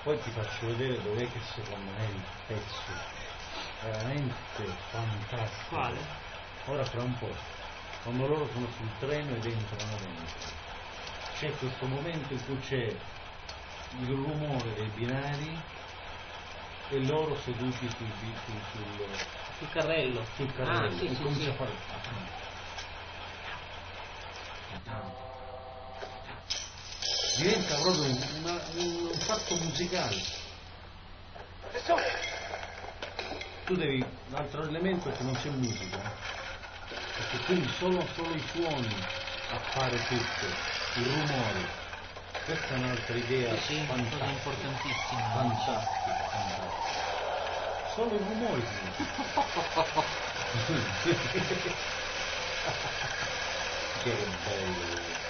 Poi ti faccio vedere dov'è che secondo me è il pezzo veramente fantastico. Quale? Ora fra un po', quando loro sono sul treno ed entrano dentro, c'è questo momento in cui c'è il rumore dei binari e loro seduti Sul carrello. sul carrello Ah, sì, e sì, comincia sì. a fare diventa proprio un fatto musicale. Tu devi, l'altro elemento è che non c'è musica, perché quindi solo i suoni a fare tutto, i rumori. Questa è un'altra idea Sì, una cosa fantastica, importantissima. fantastica. Solo i rumori. Che bello.